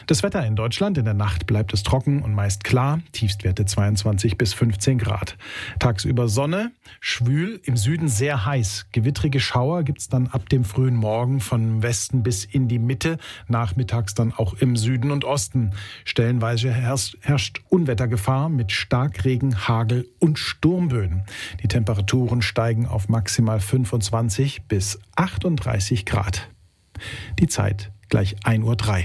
Das Wetter in Deutschland: in der Nacht bleibt es trocken und meist klar, Tiefstwerte 22 bis 15 Grad. Tagsüber Sonne, schwül, im Süden sehr heiß. Gewittrige Schauer gibt es dann ab dem frühen Morgen von Westen bis in die Mitte, nachmittags dann auch im Süden und Osten. Stellenweise herrscht Unwettergefahr mit Starkregen, Hagel und Sturmböen. Die Temperaturen steigen auf maximal 25 bis 38 Grad. Die Zeit gleich 1:03 Uhr.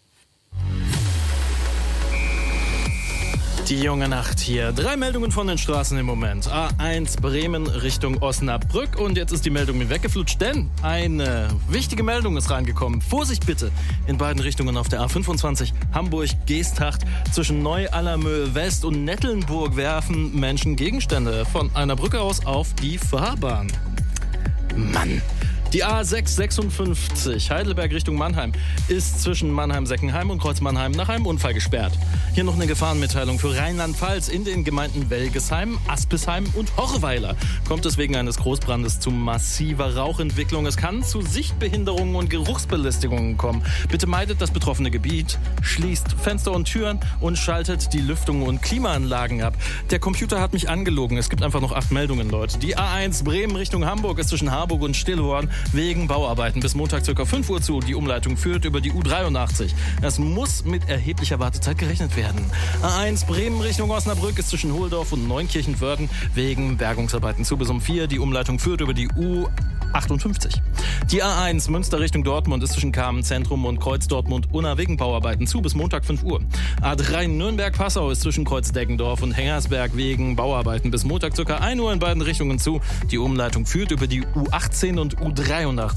Die junge Nacht hier. 3 Meldungen von den Straßen im Moment. A1 Bremen Richtung Osnabrück. Und jetzt ist die Meldung mit weggeflutscht, denn eine wichtige Meldung ist reingekommen. Vorsicht bitte in beiden Richtungen auf der A25 Hamburg-Geesthacht. Zwischen Neu-Allermöhe West und Nettelnburg werfen Menschen Gegenstände von einer Brücke aus auf die Fahrbahn. Mann. Die A656 Heidelberg Richtung Mannheim ist zwischen Mannheim-Seckenheim und Kreuz-Mannheim nach einem Unfall gesperrt. Hier noch eine Gefahrenmitteilung für Rheinland-Pfalz. In den Gemeinden Welgesheim, Aspesheim und Horweiler kommt es wegen eines Großbrandes zu massiver Rauchentwicklung. Es kann zu Sichtbehinderungen und Geruchsbelästigungen kommen. Bitte meidet das betroffene Gebiet, schließt Fenster und Türen und schaltet die Lüftung und Klimaanlagen ab. Der Computer hat mich angelogen. Es gibt einfach noch 8 Meldungen, Leute. Die A1 Bremen Richtung Hamburg ist zwischen Harburg und Stillhorn wegen Bauarbeiten bis Montag ca. 5 Uhr zu. Die Umleitung führt über die U83. Es muss mit erheblicher Wartezeit gerechnet werden. A1 Bremen Richtung Osnabrück ist zwischen Hohldorf und Neunkirchen-Wörden wegen Bergungsarbeiten zu bis um 4. Die Umleitung führt über die U58. Die A1 Münster Richtung Dortmund ist zwischen Kamen-Zentrum und Kreuz Dortmund-Unna wegen Bauarbeiten zu bis Montag 5 Uhr. A3 Nürnberg-Passau ist zwischen Kreuz Deggendorf und Hengersberg wegen Bauarbeiten bis Montag ca. 1 Uhr in beiden Richtungen zu. Die Umleitung führt über die U18 und U83.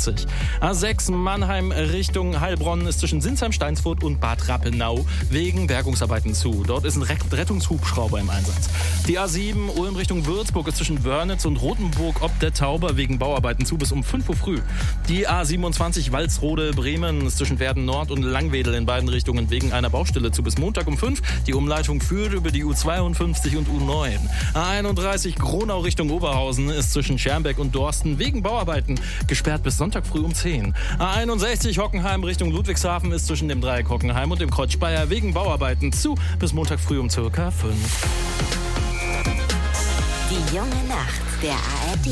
A6 Mannheim Richtung Heilbronn ist zwischen Sinsheim, Steinsfurt und Bad Rappenau wegen Bergungsarbeiten zu. Dort ist ein Rettungshubschrauber im Einsatz. Die A7 Ulm Richtung Würzburg ist zwischen Wörnitz und Rothenburg ob der Tauber wegen Bauarbeiten zu bis um 5 Uhr früh. Die A27 Walsrode Bremen ist zwischen Werden Nord und Langwedel in beiden Richtungen wegen einer Baustelle zu bis Montag um 5. Die Umleitung führt über die U52 und U9. A31 Gronau Richtung Oberhausen ist zwischen Schermbeck und Dorsten wegen Bauarbeiten gesperrt bis Sonntag früh um 10. A61 Hockenheim Richtung Ludwigshafen ist zwischen dem Dreieck Hockenheim und dem Kreuz Speyer wegen Bauarbeiten zu bis Montag früh um ca. 5. Die junge Nacht der ARD.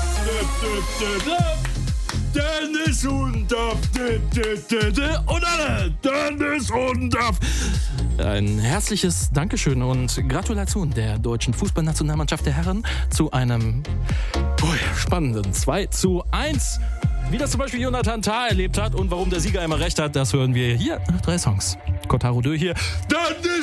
Dennis Hundorf und alle Dennis Hundorf. Ein herzliches Dankeschön und Gratulation der deutschen Fußballnationalmannschaft der Herren zu einem spannenden 2:1. Wie das zum Beispiel Jonathan Tah erlebt hat und warum der Sieger immer recht hat, das hören wir hier nach 3 Songs. Kotaro Dö hier. Dennis